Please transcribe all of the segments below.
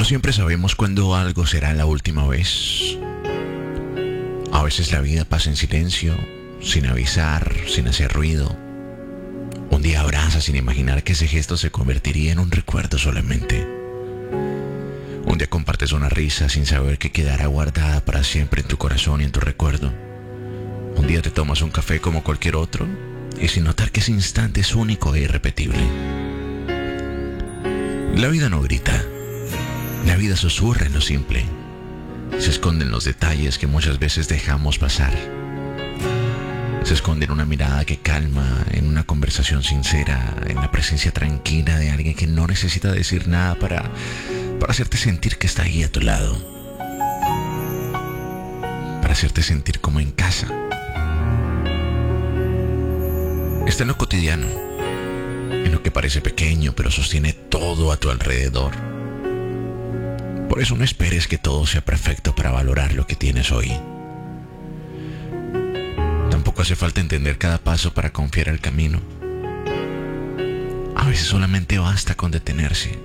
siempre sabemos cuándo algo será la última vez. A veces la vida pasa en silencio, sin avisar, sin hacer ruido. Un día abrazas sin imaginar que ese gesto se convertiría en un recuerdo solamente. Un día compartes una risa sin saber que quedará guardada para siempre en tu corazón y en tu recuerdo. Un día te tomas un café como cualquier otro y sin notar que ese instante es único e irrepetible. La vida no grita. La vida susurra en lo simple. Se esconde en los detalles que muchas veces dejamos pasar. Se esconde en una mirada que calma, en una conversación sincera, en la presencia tranquila de alguien que no necesita decir nada para hacerte sentir que está ahí a tu lado. Para hacerte sentir como en casa. Está en lo cotidiano, en lo que parece pequeño pero sostiene todo a tu alrededor. Por eso no esperes que todo sea perfecto para valorar lo que tienes hoy. Tampoco hace falta entender cada paso para confiar el camino. A veces solamente basta con detenerse,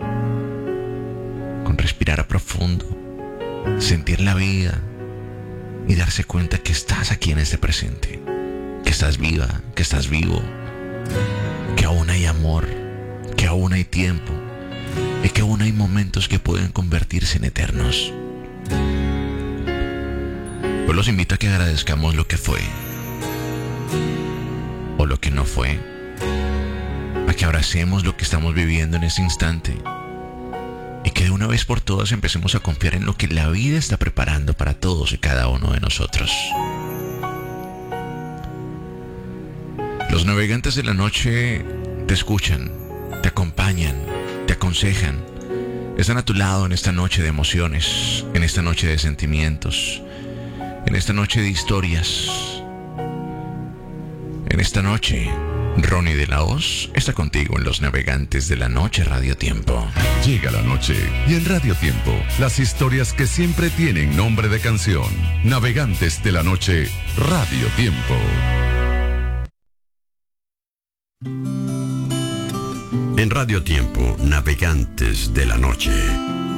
con respirar profundo, sentir la vida y darse cuenta que estás aquí en este presente, que estás viva, que estás vivo, que aún hay amor, que aún hay tiempo y que aún hay momentos que pueden convertirse en eternos. Pues los invito a que agradezcamos lo que fue o lo que no fue, a que abracemos lo que estamos viviendo en este instante y que de una vez por todas empecemos a confiar en lo que la vida está preparando para todos y cada uno de nosotros. Los navegantes de la noche te escuchan, te acompañan, te aconsejan, están a tu lado en esta noche de emociones, en esta noche de sentimientos, en esta noche de historias. En esta noche, Ronnie de la Hoz está contigo en Los Navegantes de la Noche Radio Tiempo. Llega la noche y en Radio Tiempo, las historias que siempre tienen nombre de canción. Navegantes de la Noche Radio Tiempo. En Radio Tiempo, Navegantes de la Noche,